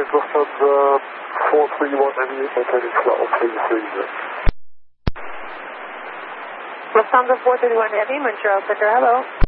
is Lufthansa 431 Heavy, maintaining flat on 330. Lufthansa 431 Heavy, Montreal Center, hello.